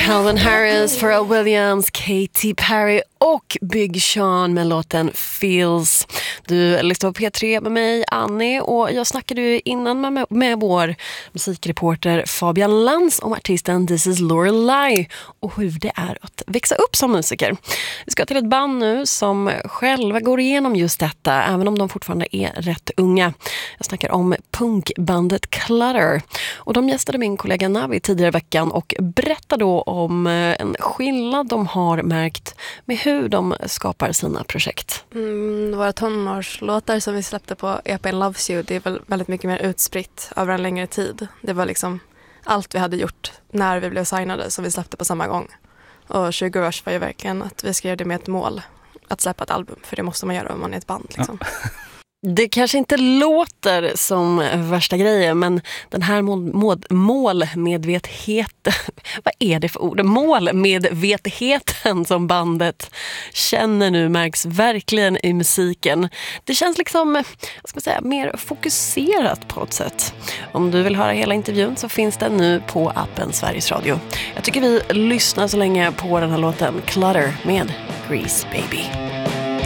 Calvin Harris, Pharrell Williams, Katy Perry och Big Sean med låten Feels. Du lyssnar på P3 med mig, Annie, och jag snackade ju innan med vår musikreporter Fabian Lantz om artisten This is Lorelei och hur det är att växa upp som musiker. Vi ska till ett band nu som själva går igenom just detta, även om de fortfarande är rätt unga. Jag snackar om punkbandet Clutter, och de gästade min kollega Navi tidigare i veckan och berättade då om en skillnad de har märkt med hur de skapar sina projekt. Våra tonårslåtar som vi släppte på EPn Loves You, det är väl väldigt mycket mer utspritt över en längre tid. Det var liksom allt vi hade gjort när vi blev signade som vi släppte på samma gång. Och 20 Rush var ju verkligen att vi skrev det med ett mål att släppa ett album, för det måste man göra om man är ett band liksom. Ja. Det kanske inte låter som värsta grejen, men den här målmedvetenheten, vad är det för ord? Målmedvetenheten som bandet känner nu märks verkligen i musiken. Det känns liksom, vad ska man säga, mer fokuserat på ett sätt. Om du vill höra hela intervjun så finns den nu på appen Sveriges Radio. Jag tycker vi lyssnar så länge på den här låten Clutter med Grease Baby.